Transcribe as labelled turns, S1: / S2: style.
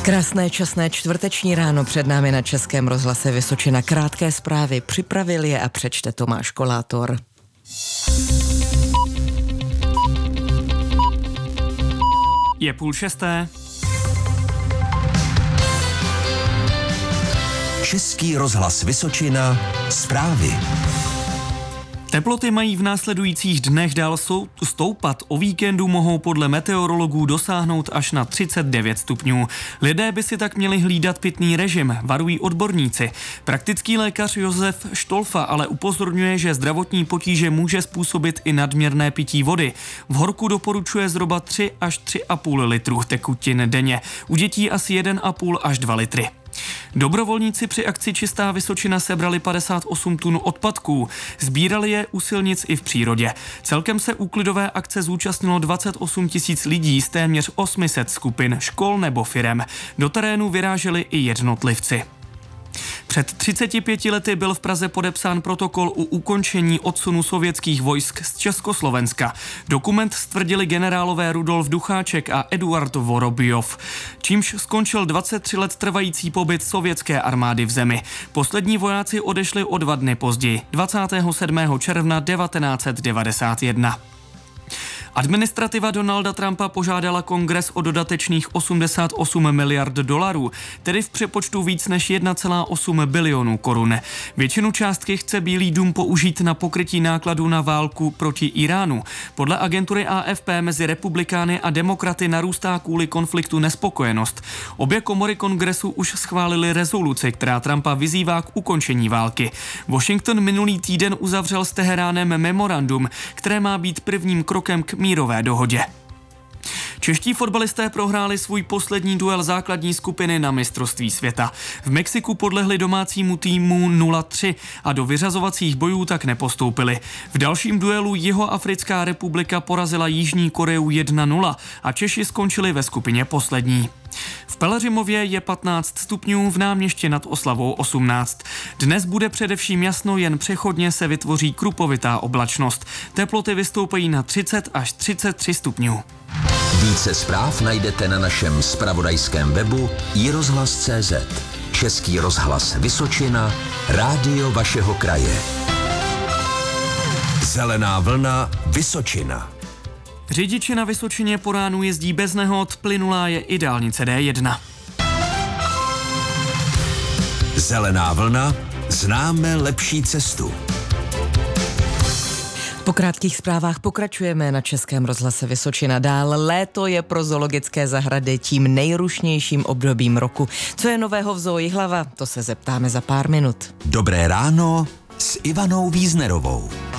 S1: Krásné časné čtvrteční ráno před námi na Českém rozhlase Vysočina. Krátké zprávy připravil je a přečte Tomáš Kolátor.
S2: Je 5:30.
S3: Český rozhlas Vysočina. Zprávy.
S2: Teploty mají v následujících dnech dál stoupat. O víkendu mohou podle meteorologů dosáhnout až na 39 stupňů. Lidé by si tak měli hlídat pitný režim, varují odborníci. Praktický lékař Josef Štolfa ale upozorňuje, že zdravotní potíže může způsobit i nadměrné pití vody. V horku doporučuje zhruba 3 až 3,5 litru tekutin denně. U dětí asi 1,5 až 2 litry. Dobrovolníci při akci Čistá Vysočina sebrali 58 tun odpadků. Sbírali je u silnic i v přírodě. Celkem se úklidové akce zúčastnilo 28 000 lidí z téměř 800 skupin, škol nebo firem. Do terénu vyráželi i jednotlivci. Před 35 lety byl v Praze podepsán protokol u ukončení odsunu sovětských vojsk z Československa. Dokument stvrdili generálové Rudolf Ducháček a Eduard Vorobjov, čímž skončil 23 let trvající pobyt sovětské armády v zemi. Poslední vojáci odešli o 2 dny později, 27. června 1991. Administrativa Donalda Trumpa požádala Kongres o dodatečných 88 miliard dolarů, tedy v přepočtu víc než 1,8 bilionu korun. Většinu částky chce Bílý dům použít na pokrytí nákladů na válku proti Iránu. Podle agentury AFP mezi republikány a demokraty narůstá kvůli konfliktu nespokojenost. Obě komory Kongresu už schválily rezoluci, která Trumpa vyzývá k ukončení války. Washington minulý týden uzavřel s Teheránem memorandum, které má být prvním krokem k mírové dohodě. Čeští fotbalisté prohráli svůj poslední duel základní skupiny na mistrovství světa. V Mexiku podlehli domácímu týmu 0-3 a do vyřazovacích bojů tak nepostoupili. V dalším duelu Jihoafrická republika porazila Jižní Koreu 1-0 a Češi skončili ve skupině poslední. V Pelhřimově je 15 stupňů, v Náměšti nad Oslavou 18. Dnes bude především jasno, jen přechodně se vytvoří krupovitá oblačnost. Teploty vystoupají na 30 až 33 stupňů.
S3: Více zpráv najdete na našem zpravodajském webu iRozhlas.cz. Český rozhlas Vysočina, rádio vašeho kraje. Zelená vlna Vysočina.
S2: Řidiči na Vysočině po ránu jezdí bez nehod, plynulá je i dálnice D1.
S3: Zelená vlna, známe lepší cestu.
S1: Po krátkých zprávách pokračujeme na Českém rozhlase Vysočina. Dál léto je pro zoologické zahrady tím nejrušnějším obdobím roku. Co je nového v Zoo Jihlava? To se zeptáme za pár minut.
S3: Dobré ráno s Ivanou Víznerovou.